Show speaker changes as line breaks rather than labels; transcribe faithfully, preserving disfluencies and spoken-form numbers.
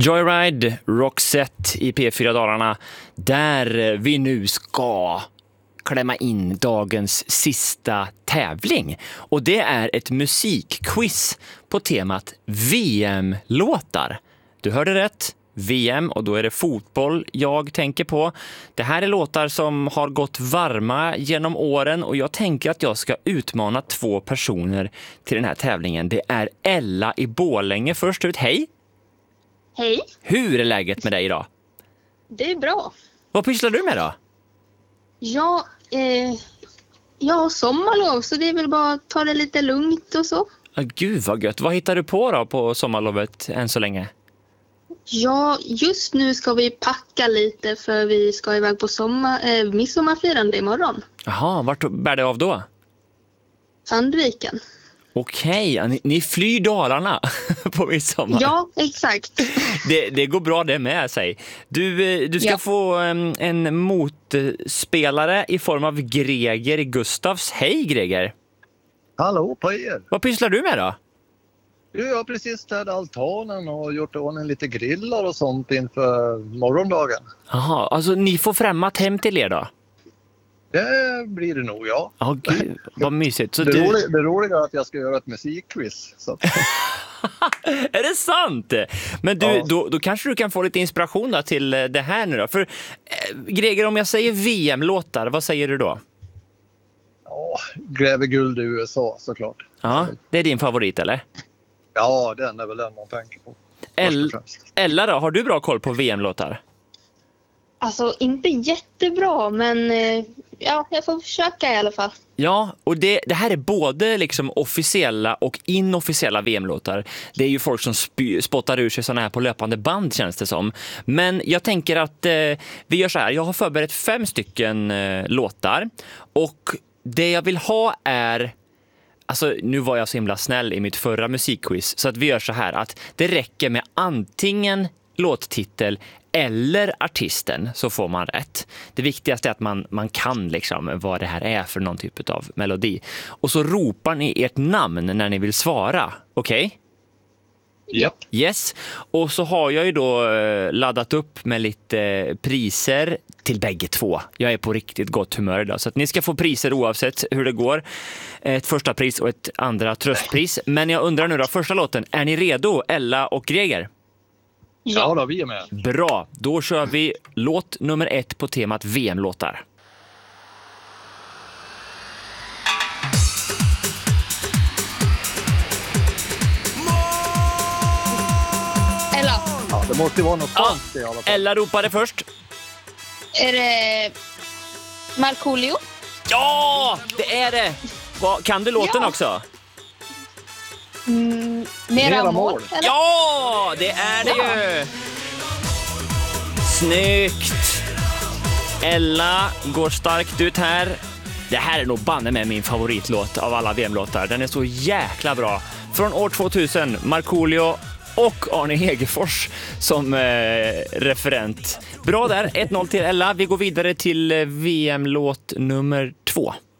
Joyride, Roxette i P fyra Dalarna, där vi nu ska klämma in dagens sista tävling. Och det är ett musikquiz på temat V M-låtar. Du hörde rätt, V M, och då är det fotboll jag tänker på. Det här är låtar som har gått varma genom åren och jag tänker att jag ska utmana två personer till den här tävlingen. Det är Ella i Borlänge först ut. Hej!
Hej.
Hur är läget med dig idag?
Det är bra.
Vad pysslar du med då?
Ja, eh, jag har sommarlov så det är väl bara att ta det lite lugnt och så.
Ah, gud vad gött. Vad hittar du på då på sommarlovet än så länge?
Ja, just nu ska vi packa lite för vi ska iväg på sommar, eh, midsommarfirande imorgon.
Jaha, vart bär det av då?
Sandviken.
Okej, ja, ni, ni flyr Dalarna på midsommar.
Ja, exakt.
Det, det går bra det med sig. Du, eh, du ska
Ja.
få um, en motspelare i form av Greger Gustavs. Hej Greger!
Hallå på er!
Vad pysslar du med då?
Jo, jag har precis städat altanen och gjort ordning lite grillar och sånt inför morgondagen.
Jaha, alltså ni får främmat hem till er då?
Det blir det nog, ja.
Ja, gud, vad mysigt. Så
Det,
du...
roliga, det roliga är att jag ska göra ett musikquiz. Så att...
Är det sant? Men du,
Ja.
då, då kanske du kan få lite inspiration då till det här nu då. För eh, Greger, om jag säger V M-låtar, vad säger du då?
Ja, gräver guld i U S A såklart.
Ja, det är din favorit eller?
Ja, den är väl den man tänker på.
El- Ella då, har du bra koll på V M-låtar?
Alltså, inte jättebra, men eh, ja, jag får försöka i alla fall.
Ja, och det, det här är både liksom officiella och inofficiella V M-låtar. Det är ju folk som spy, spottar ur sig såna här på löpande band känns det som. Men jag tänker att eh, vi gör så här. Jag har förberett fem stycken eh, låtar. Och det jag vill ha är... Alltså, nu var jag så himla snäll i mitt förra musikquiz. Så att vi gör så här att det räcker med antingen låttitel eller artisten så får man rätt. Det viktigaste är att man, man kan liksom vad det här är för någon typ av melodi. Och så ropar ni ert namn när ni vill svara. Okej? Okay?
Japp.
Yes. Och så har jag ju då eh, laddat upp med lite eh, priser till bägge två. Jag är på riktigt gott humör idag. Så att ni ska få priser oavsett hur det går. Ett första pris och ett andra tröstpris. Men jag undrar nu då, första låten. Är ni redo, Ella och Greger?
Ja, då, vi är med.
Bra, då kör vi låt nummer ett på temat V M-låtar.
Ella,
Ja, det måste ju vara något
Ja,
sånt i alla fall.
Ella ropade först.
är det Markoolio?
Ja, det är det! Vad, kan du låten
Ja.
också?
Mm, mera,
Mera
mål?
mål.
Eller?
Ja, det är det ju! Snyggt! Ella går starkt ut här. Det här är nog banne med min favoritlåt av alla V M-låtar. Den är så jäkla bra. Från år tvåtusen, Markoolio och Arne Hegerfors som eh, referent. Bra där, ett noll till Ella. Vi går vidare till eh, V M-låt nummer två.